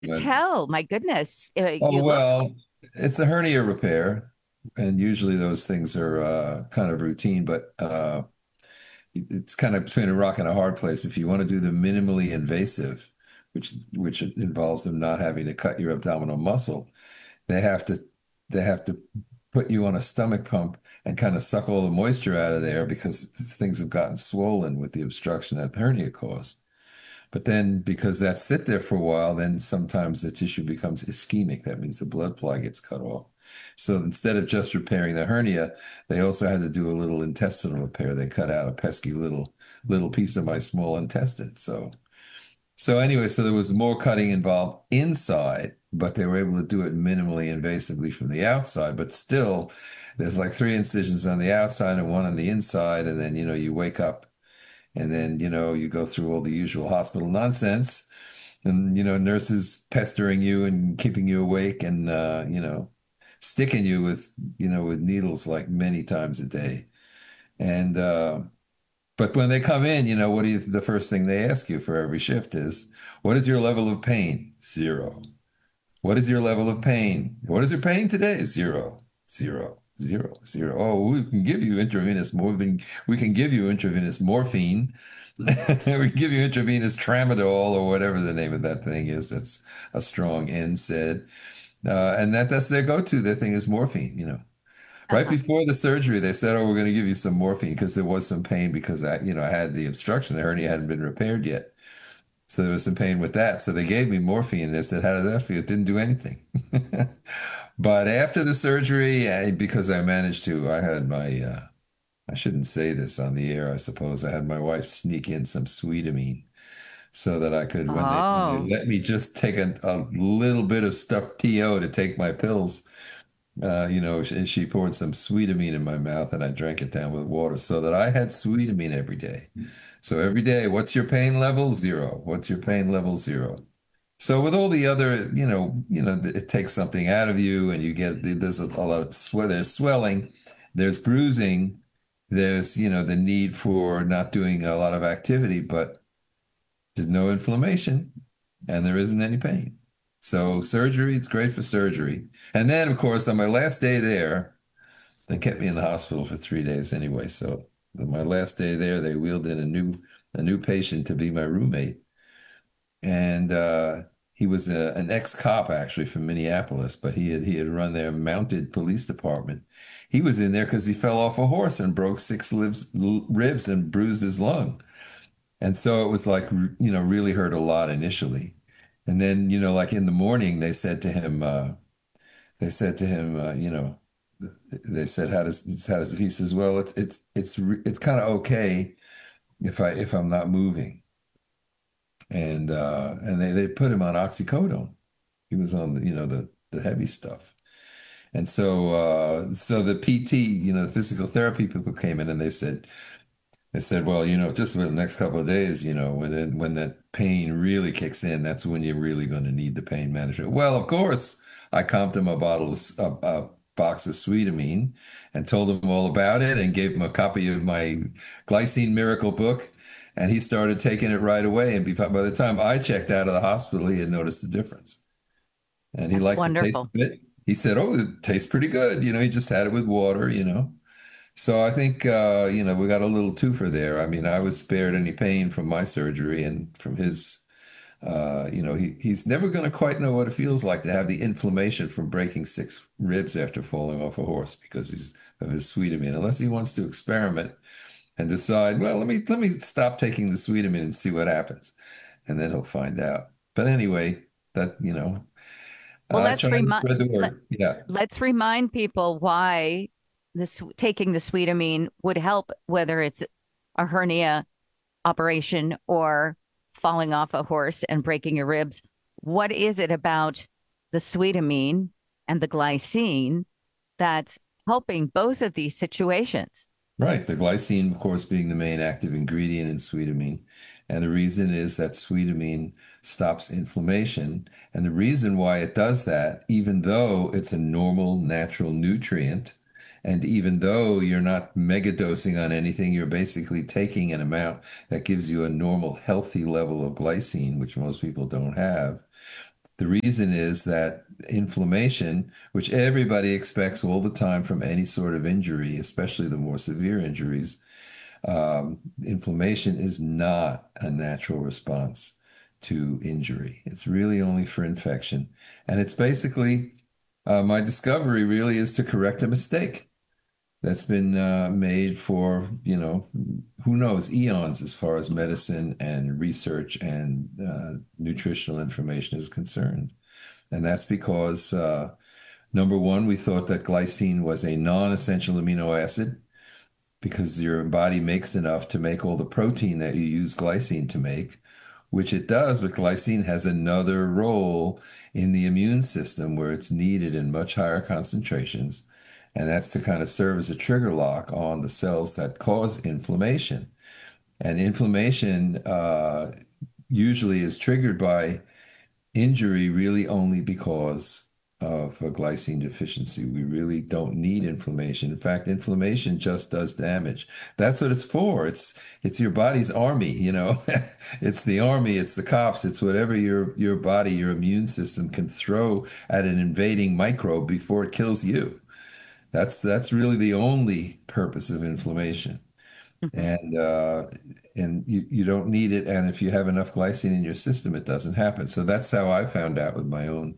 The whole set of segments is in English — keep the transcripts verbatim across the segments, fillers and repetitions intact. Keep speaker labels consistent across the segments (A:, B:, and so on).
A: But
B: tell? My goodness. Uh,
A: oh
B: you look,
A: well, it's a hernia repair, and usually those things are uh, kind of routine, but uh, it's kind of between a rock and a hard place. If you want to do the minimally invasive, which which involves them not having to cut your abdominal muscle, they have to they have to put you on a stomach pump and kind of suck all the moisture out of there because things have gotten swollen with the obstruction that the hernia caused. But then because that's sit there for a while, then sometimes the tissue becomes ischemic. That means the blood supply gets cut off. So instead of just repairing the hernia, they also had to do a little intestinal repair. They cut out a pesky little little piece of my small intestine. So so anyway, so there was more cutting involved inside, but they were able to do it minimally invasively from the outside. But still, there's like three incisions on the outside and one on the inside, and then you know you wake up and then, you know, you go through all the usual hospital nonsense and, you know, nurses pestering you and keeping you awake and, uh, you know, sticking you with, you know, with needles like many times a day. And, uh, but when they come in, you know, what do you, the first thing they ask you for every shift is, what is your level of pain? Zero. What is your level of pain? What is your pain today? Zero, zero, zero, zero. Oh, we can give you intravenous morphine. We can give you intravenous morphine. We can give you intravenous tramadol or whatever the name of that thing is. That's a strong N said. Uh, and that that's their go-to. Their thing is morphine, you know. Right
B: uh-huh.
A: before the surgery, they said, "Oh, we're going to give you some morphine because there was some pain because I, you know, I had the obstruction. The hernia hadn't been repaired yet." So there was some pain with that. So they gave me morphine. They said, how did that feel? It didn't do anything. But after the surgery, I, because I managed to, I had my, uh, I shouldn't say this on the air, I suppose. I had my wife sneak in some Sweetamine so that I could, when they, when they
B: Oh,
A: let me just take a, a little bit of stuffed P O to take my pills, uh, you know, and she poured some Sweetamine in my mouth and I drank it down with water so that I had Sweetamine every day. So every day, what's your pain level? Zero. What's your pain level? Zero. So with all the other, you know, you know, it takes something out of you and you get, there's a, a lot of sweat, there's swelling, there's bruising, there's, you know, the need for not doing a lot of activity, but there's no inflammation and there isn't any pain. So surgery, it's great for surgery. And then, of course, on my last day there, they kept me in the hospital for three days anyway. So my last day there, they wheeled in a new a new patient to be my roommate, and uh, he was a, an ex-cop actually from Minneapolis, but he had he had run their mounted police department. He was in there because he fell off a horse and broke six ribs, ribs and bruised his lung. And so it was like, you know, really hurt a lot initially. And then, you know, like in the morning, they said to him, uh, they said to him, uh, you know, they said, how does how does he says, well, it's it's it's re- it's kind of okay if I if I'm not moving. And uh and they they put him on oxycodone. He was on the, you know, the the heavy stuff. And so uh so the P T, you know, the physical therapy people came in and they said they said, well, you know, just for the next couple of days, you know, when it, when that pain really kicks in, that's when you're really going to need the pain management. Well, of course, I comped him a bottle of a, a box of Sweetamine and told him all about it and gave him a copy of my Glycine Miracle book. And he started taking it right away. And by the time I checked out of the hospital, he had noticed the difference. And he
B: that's
A: liked the taste
B: wonderful.
A: of it. He said, oh, it tastes pretty good. You know, he just had it with water, you know. So I think uh, you know, we got a little twofer there. I mean, I was spared any pain from my surgery and from his uh, you know, he he's never going to quite know what it feels like to have the inflammation from breaking six ribs after falling off a horse because he's of his Sweetamine, unless he wants to experiment and decide, well, let me let me stop taking the Sweetamine and see what happens. And then he'll find out. But anyway, that, you know,
B: Well,
A: I
B: let's
A: try to
B: remind
A: spread the
B: let,
A: word. Yeah.
B: let's remind people why this taking the Sweetamine would help, whether it's a hernia operation or falling off a horse and breaking your ribs. What is it about the Sweetamine and the glycine that's helping both of these situations?
A: Right. The glycine, of course, being the main active ingredient in sweetamine. And the reason is that sweetamine stops inflammation. And the reason why it does that, even though it's a normal natural nutrient, and even though you're not mega dosing on anything, you're basically taking an amount that gives you a normal, healthy level of glycine, which most people don't have. The reason is that inflammation, which everybody expects all the time from any sort of injury, especially the more severe injuries, um, inflammation is not a natural response to injury. It's really only for infection. And it's basically, uh, my discovery really is to correct a mistake that's been uh, made for, you know, who knows, eons as far as medicine and research and uh, nutritional information is concerned. And that's because, uh, number one, we thought that glycine was a non-essential amino acid because your body makes enough to make all the protein that you use glycine to make, which it does, but glycine has another role in the immune system where it's needed in much higher concentrations. And that's to kind of serve as a trigger lock on the cells that cause inflammation. And inflammation uh, usually is triggered by injury really only because of a glycine deficiency. We really don't need inflammation. In fact, inflammation just does damage. That's what it's for. It's it's your body's army, you know. It's the army, it's the cops, it's whatever your your body, your immune system can throw at an invading microbe before it kills you. That's that's really the only purpose of inflammation.
B: Mhm.
A: And uh, and you, you don't need it. And if you have enough glycine in your system, it doesn't happen. So that's how I found out with my own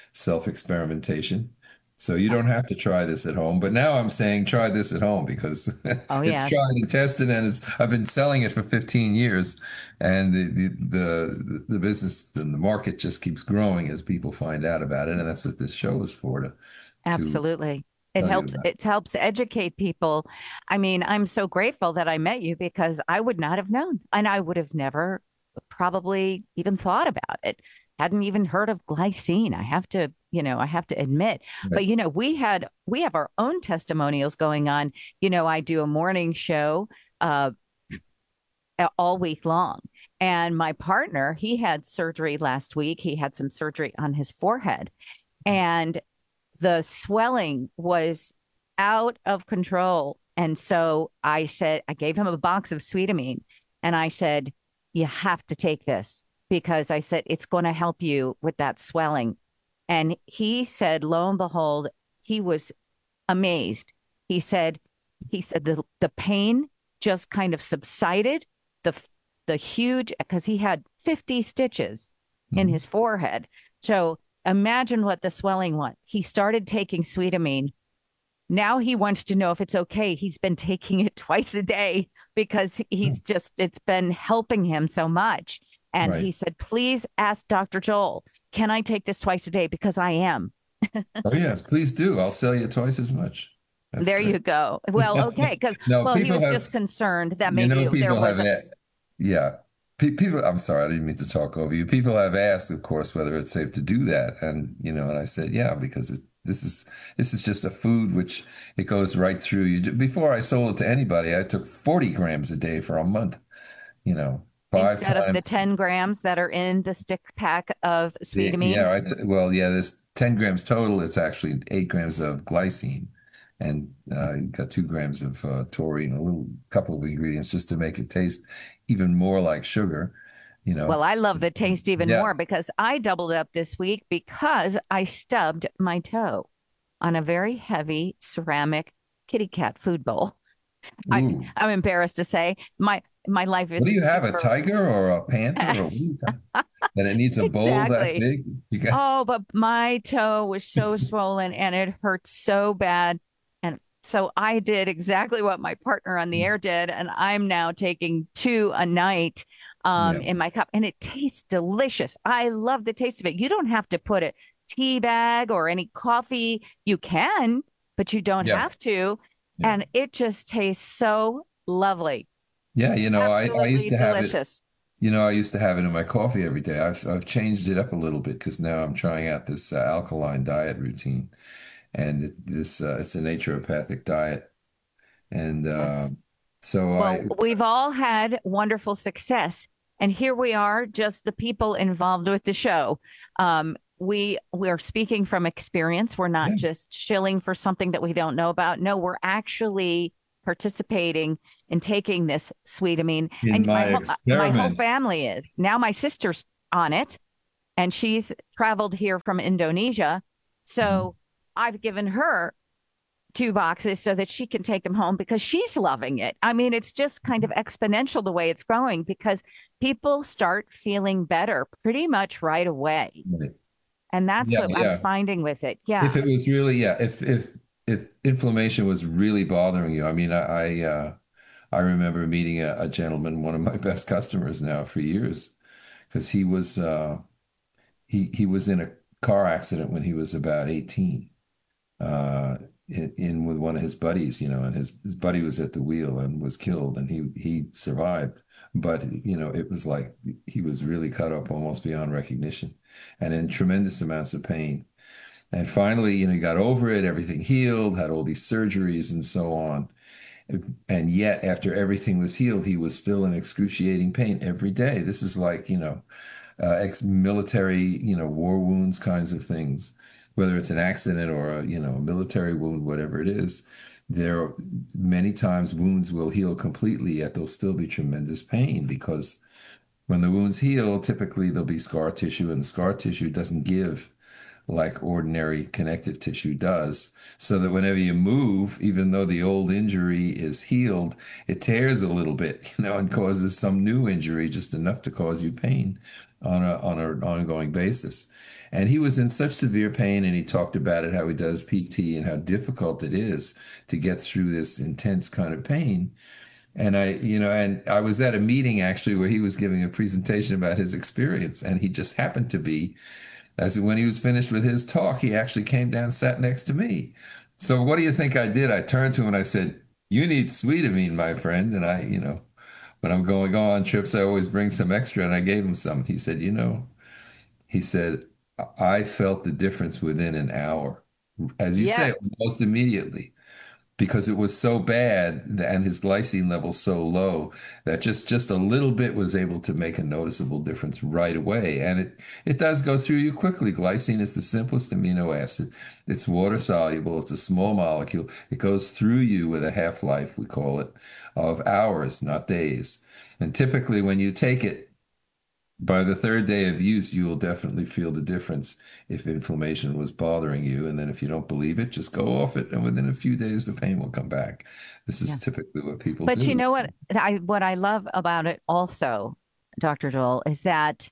A: self-experimentation. So you don't have to try this at home. But now I'm saying try this at home because
B: Oh,
A: it's
B: yes.
A: tried and tested, and it's I've been selling it for fifteen years, and the the the, the business and the market just keeps growing as people find out about it. And that's what this show is for, to to
B: Absolutely. It
A: tell you
B: helps
A: about.
B: it helps educate people. I mean, I'm so grateful that I met you because I would not have known and I would have never probably even thought about it. Hadn't even heard of glycine. I have to, you know, I have to admit.
A: Right.
B: But you know, we had we have our own testimonials going on. You know, I do a morning show uh all week long. And my partner, he had surgery last week. He had some surgery on his forehead. And the swelling was out of control. And so I said, I gave him a box of Sweetamine and I said, you have to take this because I said, it's going to help you with that swelling. And he said, lo and behold, he was amazed. He said, he said the, the pain just kind of subsided. The, the huge, because he had fifty stitches in
A: Mhm.
B: his forehead. So imagine what the swelling was. He started taking Sweetamine. Now he wants to know if it's okay. He's been taking it twice a day because he's just, it's been helping him so much. And
A: Right.
B: he said, please ask doctor Joel, can I take this twice a day? Because I am.
A: Oh, yes, please do. I'll sell you twice as much. That's
B: There
A: great.
B: you go. Well, okay. Because,
A: No,
B: well, he
A: people
B: was just
A: have,
B: concerned that
A: you
B: maybe
A: know,
B: there
A: people have,
B: wasn't.
A: a- yeah. Pe people, I'm sorry, I didn't mean to talk over you. People have asked, of course, whether it's safe to do that. And, you know, and I said, yeah, because it, this is, this is just a food which it goes right through you. Before I sold it to anybody, I took forty grams a day for a month, you know, five
B: Instead of the
A: times.
B: ten grams that are in the stick pack of
A: Yeah,
B: Sweetamine.
A: yeah, right. Well, yeah, there's ten grams total. It's actually eight grams of glycine, and uh, you got two grams of uh, taurine, a little couple of ingredients just to make it taste even more like sugar, you know.
B: Well, I love the taste even
A: Yeah.
B: more because I doubled up this week because I stubbed my toe on a very heavy ceramic kitty cat food bowl. I,
A: Ooh.
B: I'm embarrassed to say my my life
A: What do
B: isn't
A: you have, a
B: super
A: tiger or a panther or what do you have? And it needs a bowl that
B: exactly.
A: big? You got,
B: Oh, but my toe was so swollen and it hurt so bad. And so I did exactly what my partner on the air did. And I'm now taking two a night um,
A: yeah,
B: in my cup. And it tastes delicious. I love the taste of it. You don't have to put a tea bag or any coffee. You can, but you don't
A: yeah,
B: have to.
A: yeah.
B: And it just tastes so lovely.
A: Yeah, you know, I, I used
B: Absolutely
A: to have it.
B: delicious.
A: You know, I used to have it in my coffee every day. I've I've changed it up a little bit because now I'm trying out this uh, alkaline diet routine, and it, this uh, it's a naturopathic diet, and uh,
B: Yes.
A: so
B: Well,
A: I
B: we've all had wonderful success, and here we are, just the people involved with the show. Um, we we are speaking from experience. We're not
A: yeah,
B: just shilling for something that we don't know about. No, we're actually participating in taking this Sweetamine,
A: in
B: and my
A: my
B: whole uh, my whole
A: experiment,
B: family is now. My sister's on it. and she's traveled here from Indonesia.
A: Mhm.
B: So I've given her two boxes so that she can take them home because she's loving it. I mean, it's just kind of exponential the way it's growing because people start feeling better pretty much right away.
A: Right.
B: And that's
A: Yeah,
B: what I'm
A: yeah.
B: finding with it.
A: If
B: Yeah.
A: it was really, yeah, if if if inflammation was really bothering you, I mean, I I, uh, I remember meeting a, a gentleman, one of my best customers now for years, because he was uh, he he was in a car accident when he was about eighteen, uh, in, in with one of his buddies, you know, and his his buddy was at the wheel and was killed, and he he survived, but you know, it was like he was really cut up almost beyond recognition, and in tremendous amounts of pain. And finally, you know, he got over it, everything healed, had all these surgeries and so on. And yet, after everything was healed, he was still in excruciating pain every day. This is like, you know, uh, ex-military, you know, war wounds kinds of things, whether it's an accident or a, you know, a military wound, whatever it is. There are many times wounds will heal completely, yet there'll still be tremendous pain because when the wounds heal, typically there'll be scar tissue, and the scar tissue doesn't give like ordinary connective tissue does. So that whenever you move, even though the old injury is healed, it tears a little bit, you know, and causes some new injury, just enough to cause you pain on a on an ongoing basis. And he was in such severe pain, and he talked about it, how he does P T and how difficult it is to get through this intense kind of pain. And I, you know, and I was at a meeting actually where he was giving a presentation about his experience, and he just happened to be as when he was finished with his talk, he actually came down, sat next to me. So what do you think I did? I turned to him and I said, "You need Sweetamine, my friend." And I, you know, when I'm going on trips, I always bring some extra, and I gave him some. He said, "You know," he said, "I felt the difference within an hour, as you say,
B: Yes.
A: almost immediately." Because it was so bad and his glycine level so low that just just a little bit was able to make a noticeable difference right away. And it it does go through you quickly. Glycine is the simplest amino acid. It's water soluble. It's a small molecule. It goes through you with a half-life, we call it, of hours, not days. And typically when you take it, by the third day of use, you will definitely feel the difference if inflammation was bothering you. And then if you don't believe it, just go off it. And within a few days, the pain will come back. This is
B: Yeah.
A: typically what people
B: But you
A: do.
B: know what I what I love about it also, doctor Joel, is that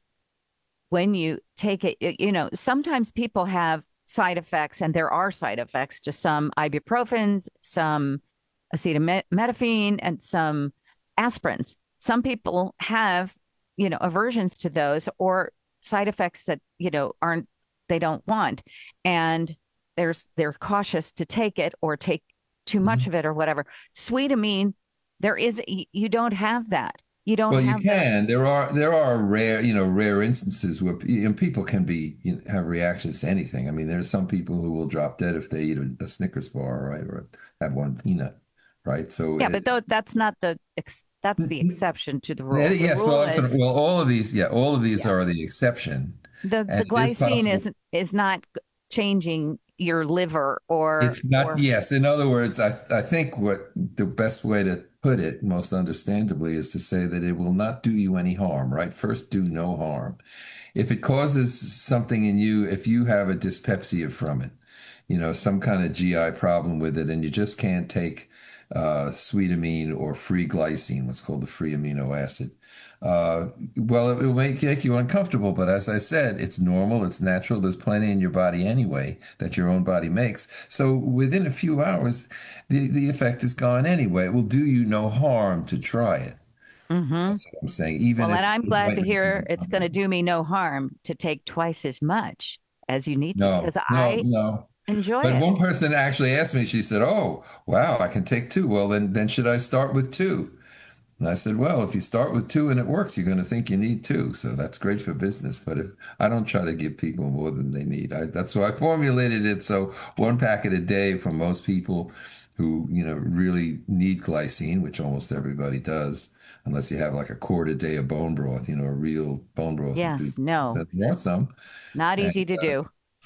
B: when you take it, y- you know, sometimes people have side effects, and there are side effects to some ibuprofens, some acetaminophen, and some aspirins. Some people have, you know, aversions to those or side effects that, you know, aren't they don't want. And there's they're cautious to take it or take too much
A: Mhm.
B: of it or whatever. Sweetamine, there is you don't have that. You don't
A: Well, you
B: have those.
A: can. There are there are rare, you know, rare instances where you know, people can be you know, have reactions to anything. I mean, there's some people who will drop dead if they eat a, a Snickers bar, right, or have one peanut, right? So
B: Yeah, but
A: it,
B: though that's not the ex that's the exception to the
A: Yeah,
B: rule. The
A: yes, well,
B: rule
A: I'm sort of,
B: is,
A: well, all of these, yeah, all of these
B: yeah,
A: are the exception,
B: the
A: and
B: the
A: it is
B: glycine
A: possible.
B: is is not changing your liver or
A: It's not,
B: or
A: yes. In other words, I I think what the best way to put it, most understandably, is to say that it will not do you any harm, right? First, do no harm. If it causes something in you, if you have a dyspepsia from it, you know, some kind of G I problem with it, and you just can't take uh, sweetamine or free glycine, what's called the free amino acid, uh, well, it will make, make you uncomfortable. But as I said, it's normal, it's natural. There's plenty in your body anyway that your own body makes. So within a few hours, the, the effect is gone anyway. It will do you no harm to try it.
B: hmm
A: That's what I'm saying, even
B: well, and
A: if
B: I'm
A: it
B: glad
A: might
B: to
A: not do
B: hear
A: you
B: it's going to
A: harm.
B: do me no harm to take twice as much as you need to because
A: No, no,
B: I
A: no.
B: enjoy
A: But
B: it.
A: one person actually asked me, she said, "Oh, wow, I can take two. Well, then, then should I start with two?" And I said, "Well, if you start with two and it works, you're going to think you need two. So that's great for business. But if I don't try to give people more than they need, I, that's why I formulated it. So one packet a day for most people who, you know, really need glycine, which almost everybody does, unless you have like a quart a day of bone broth, you know, a real bone broth
B: Yes,
A: enthusiast.
B: no,
A: And there are some.
B: not
A: And
B: easy to do.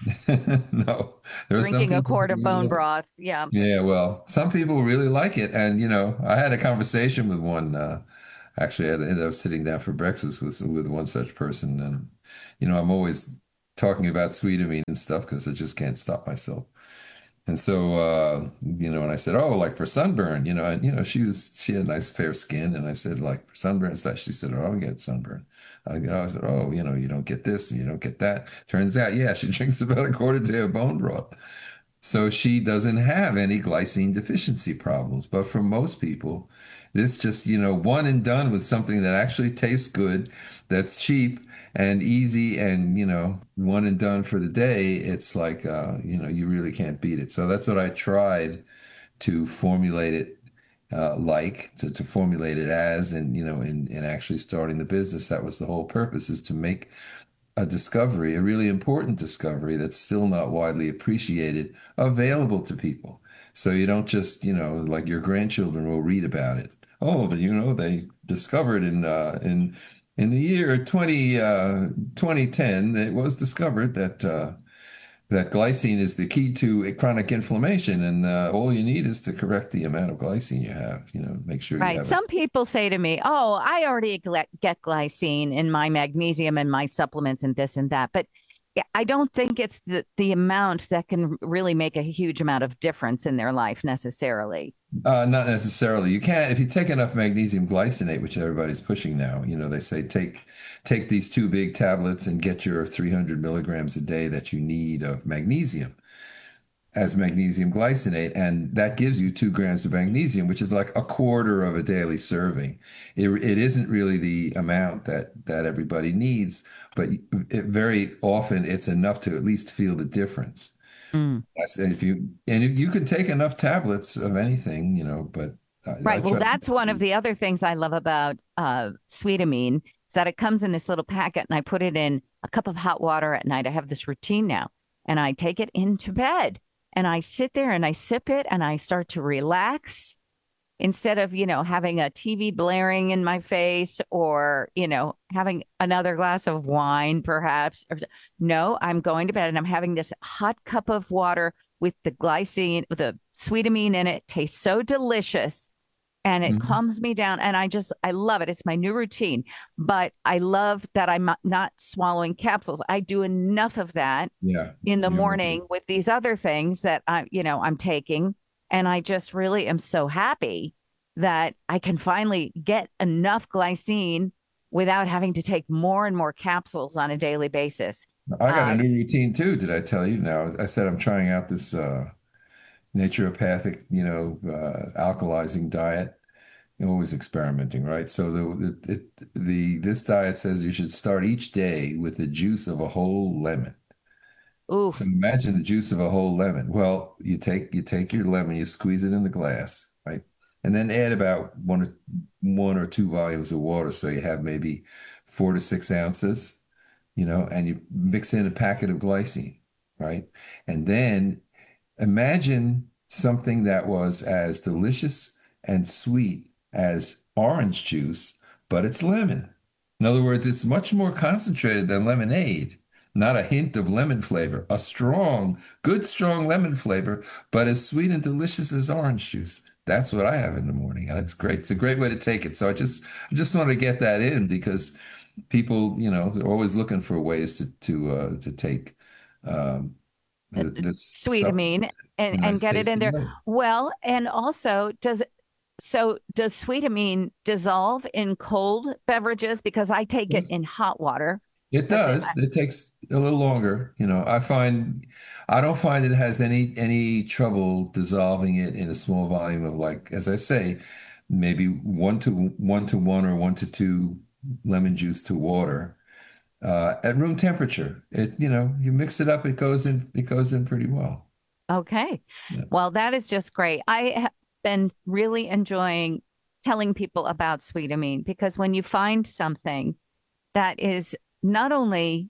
A: no, there are some
B: Drinking a
A: people
B: quart
A: who
B: of bone
A: really,
B: broth. Yeah.
A: yeah, well, some people really like it. And, you know, I had a conversation with one, uh, actually, I ended up sitting down for breakfast with, with one such person. And you know, I'm always talking about Sweetamine and stuff because I just can't stop myself. And so, uh, you know, and I said, oh, like for sunburn, you know, and, you know, she was, she had nice fair skin. And I said, like for sunburn and stuff, she said, oh, I don't get sunburn. I, you know, I said, oh, you know, you don't get this and you don't get that. Turns out, yeah, she drinks about a quarter day of bone broth. So she doesn't have any glycine deficiency problems. But for most people, this just, you know, one and done with something that actually tastes good, that's cheap and easy and, you know, one and done for the day, it's like, uh, you know, you really can't beat it. So that's what I tried to formulate it uh, like, to, to formulate it as, and, you know, in, in actually starting the business, that was the whole purpose, is to make a discovery, a really important discovery that's still not widely appreciated, available to people. So you don't just, you know, like your grandchildren will read about it. Oh, but you know, they discovered in uh, in in the year twenty uh, twenty ten, it was discovered that uh, that glycine is the key to chronic inflammation, and uh, all you need is to correct the amount of glycine you have. You know, make sure you
B: Right.
A: have it.
B: Some people say to me, "Oh, I already gl- get glycine in my magnesium and my supplements and this and that." But yeah, I don't think it's the the amount that can really make a huge amount of difference in their life necessarily.
A: Uh, not necessarily. You can't, if you take enough magnesium glycinate, which everybody's pushing now, you know, they say take take these two big tablets and get your three hundred milligrams a day that you need of magnesium as magnesium glycinate, and that gives you two grams of magnesium, which is like a quarter of a daily serving. It, it isn't really the amount that that everybody needs, but it, very often it's enough to at least feel the difference.
B: Mm.
A: I said, if you and if you can take enough tablets of anything, you know, but I, I
B: Right. Well,
A: try.
B: that's one of the other things I love about uh, Sweetamine is that it comes in this little packet, and I put it in a cup of hot water at night. I have this routine now, and I take it into bed, and I sit there and I sip it, and I start to relax instead of, you know, having a T V blaring in my face or, you know, having another glass of wine, perhaps. No, I'm going to bed and I'm having this hot cup of water with the glycine, with the sweetamine in it. Tastes so delicious and it
A: Mhm.
B: calms me down. And I just, I love it. It's my new routine. But I love that I'm not swallowing capsules. I do enough of that
A: Yeah,
B: in the
A: you
B: morning with these other things that I, you know, I'm taking. And I just really am so happy that I can finally get enough glycine without having to take more and more capsules on a daily basis.
A: I got a
B: Uh,
A: new routine too. Did I tell you? Now, I said I'm trying out this uh, naturopathic, you know, uh, alkalizing diet. You're always experimenting, right? So the, the it, the this diet says you should start each day with the juice of a whole lemon.
B: ooh,
A: So imagine the juice of a whole lemon. Well, you take you take your lemon, you squeeze it in the glass, right? And then add about one or one or two volumes of water. So you have maybe four to six ounces, you know, and you mix in a packet of glycine, right? And then imagine something that was as delicious and sweet as orange juice, but it's lemon. In other words, it's much more concentrated than lemonade. Not a hint of lemon flavor, a strong, good, strong lemon flavor, but as sweet and delicious as orange juice. That's what I have in the morning, and it's great. It's a great way to take it. So I just, I just want to get that in because people, you know, they're always looking for ways to to uh, to take um, th- this supplement.
B: sweetamine and,
A: And I
B: and get it
A: tasted
B: in there.
A: right.
B: Well, and also does so does sweetamine dissolve in cold beverages? Because I take it in hot water.
A: It
B: Because it,
A: does. It takes a little longer. You know, I find I don't find it has any any trouble dissolving it in a small volume of, like, as I say, maybe one to one to one or one to two lemon juice to water uh, at room temperature. It, you know, you mix it up, it goes in, it goes in pretty well.
B: okay.
A: Yeah.
B: Well, that is just great. I have been really enjoying telling people about Sweetamine because when you find something that is not only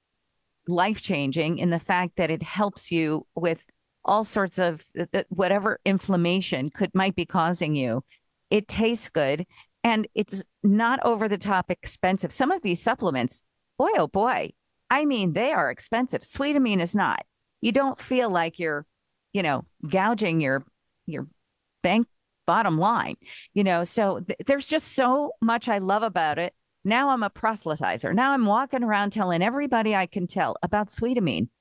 B: life changing in the fact that it helps you with all sorts of whatever inflammation could might be causing you, it tastes good and it's not over the top expensive. Some of these supplements, boy, oh boy, I mean, they are expensive. Sweetamine is not. You don't feel like you're, you know, gouging your your bank bottom line, you know. So th- there's just so much I love about it. Now I'm a proselytizer. Now I'm walking around telling everybody I can tell about Sweetamine.